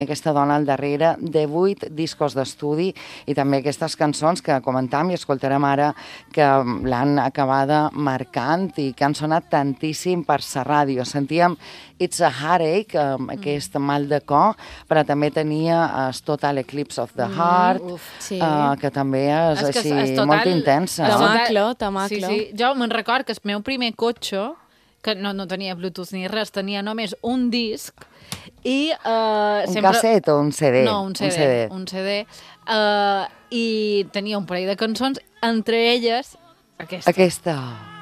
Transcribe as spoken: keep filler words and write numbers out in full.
aquesta dona al darrere de vuit discos d'estudi i també aquestes cançons que comentàvem i escoltarem ara que l'han acabada marcant i que han sonat tantíssim per sa ràdio. Sentíem It's a Heartache, um, aquest mal de cor, però també tenia uh, Total Eclipse of the Heart, mm, uf, sí. uh, que també és, És que així és total, molt intensa. és No? Tamaclo, tamaclo. Sí, sí. Jo me'n record que el meu primer cotxe, que no, no tenia Bluetooth ni res, tenia només un disc, i... Uh, Un sempre... casset o un C D? No, un C D. Un C D. Un C D. Uh, I tenia un parell de cançons, entre elles aquesta. Aquesta...